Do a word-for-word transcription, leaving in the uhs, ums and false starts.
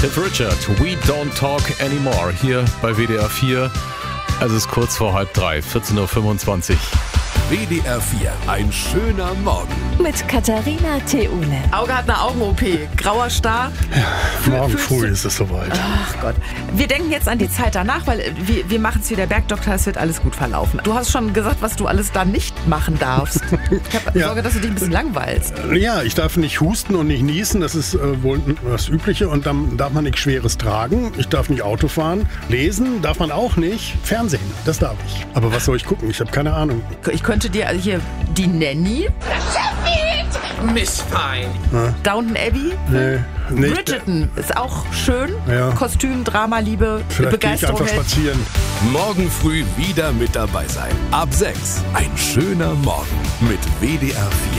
Cliff Richard, We Don't Talk Anymore, hier bei W D R vier. Es ist kurz vor halb drei, vierzehn Uhr fünfundzwanzig. W D R vier, ein schöner Morgen. Mit Katharina Theule. Auge hat eine Augen-O P. Grauer Star. Ja, morgen früh ist es soweit. Ach Gott. Wir denken jetzt an die Zeit danach, weil wir, wir machen es wie der Bergdoktor, es wird alles gut verlaufen. Du hast schon gesagt, was du alles da nicht machen darfst. Ich habe Ja. Sorge, dass du dich ein bisschen langweilst. Ja, ich darf nicht husten und nicht niesen, das ist äh, wohl das Übliche. Und dann darf man nichts Schweres tragen. Ich darf nicht Auto fahren. Lesen darf man auch nicht. Fernsehen, das darf ich. Aber was soll ich gucken? Ich habe keine Ahnung. Ich könnte dir also hier die Nanny, Miss Fine. Downton Abbey, Nee, nicht. Bridgerton ist auch schön. Ja. Kostüm, Drama, Liebe, Vielleicht gehe ich Begeisterung. einfach hält. spazieren. Morgen früh wieder mit dabei sein. Ab sechs, ein schöner Morgen mit W D R vier.